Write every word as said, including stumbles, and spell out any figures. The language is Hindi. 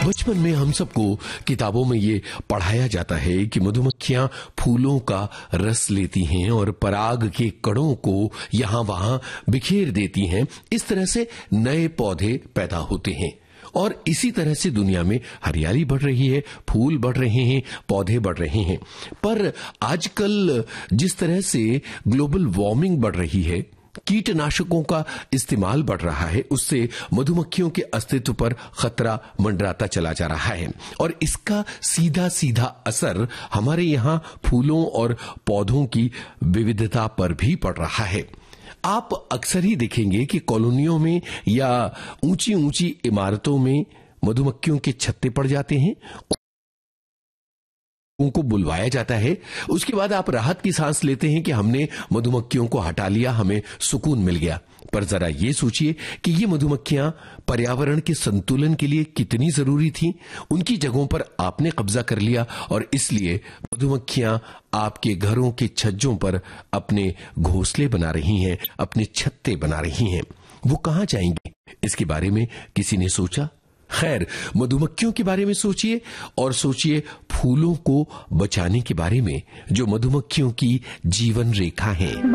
बचपन में हम सबको किताबों में ये पढ़ाया जाता है कि मधुमक्खियां फूलों का रस लेती हैं और पराग के कणों को यहां वहां बिखेर देती हैं। इस तरह से नए पौधे पैदा होते हैं और इसी तरह से दुनिया में हरियाली बढ़ रही है, फूल बढ़ रहे हैं, पौधे बढ़ रहे हैं। पर आजकल जिस तरह से ग्लोबल वार्मिंग बढ़ रही है, कीटनाशकों का इस्तेमाल बढ़ रहा है, उससे मधुमक्खियों के अस्तित्व पर खतरा मंडराता चला जा रहा है और इसका सीधा सीधा असर हमारे यहाँ फूलों और पौधों की विविधता पर भी पड़ रहा है। आप अक्सर ही देखेंगे कि कॉलोनियों में या ऊंची ऊंची इमारतों में मधुमक्खियों के छत्ते पड़ जाते हैं, उनको बुलवाया जाता है। उसके बाद आप राहत की सांस लेते हैं कि हमने मधुमक्खियों को हटा लिया, हमें सुकून मिल गया। पर जरा ये सोचिए कि ये मधुमक्खियां पर्यावरण के संतुलन के लिए कितनी जरूरी थीं। उनकी जगहों पर आपने कब्जा कर लिया और इसलिए मधुमक्खियां आपके घरों के छज्जों पर अपने घोंसले बना रही हैं, अपने छत्ते बना रही हैं। वो कहां जाएंगी, इसके बारे में किसी ने सोचा? खैर, मधुमक्खियों के बारे में सोचिए और सोचिए फूलों को बचाने के बारे में, जो मधुमक्खियों की जीवन रेखा है।